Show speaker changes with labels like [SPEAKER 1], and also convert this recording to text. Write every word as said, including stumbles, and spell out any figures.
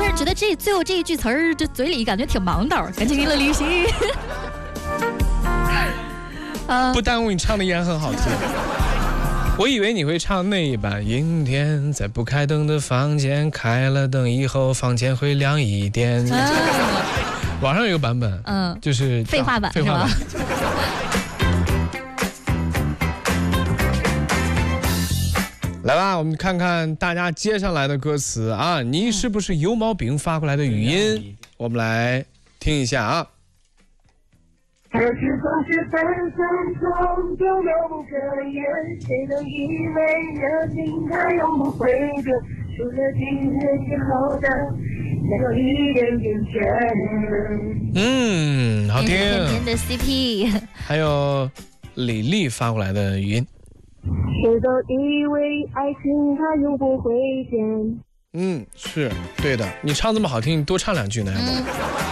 [SPEAKER 1] 是觉得这最后这一句词儿，这嘴里感觉挺忙叨，赶紧娱乐旅行。
[SPEAKER 2] 啊，不耽误你唱的也很好听。我以为你会唱那一版。阴天在不开灯的房间，开了灯以后房间会亮一点。啊、网上有个版本，嗯，就是
[SPEAKER 1] 废话版，
[SPEAKER 2] 废话版。来吧，我们看看大家接上来的歌词啊，你是不是有毛病发过来的语音？我们来听一下啊。可是总是分分钟就有个人，谁能以为热情它永不会变，除了今天以后的能有一点点甜。嗯，好听。
[SPEAKER 1] 甜甜的 C P。
[SPEAKER 2] 还有李丽发过来的语音。
[SPEAKER 3] 谁都以为爱情它永不会变。
[SPEAKER 2] 嗯，是对的。你唱这么好听，你多唱两句呢，要不？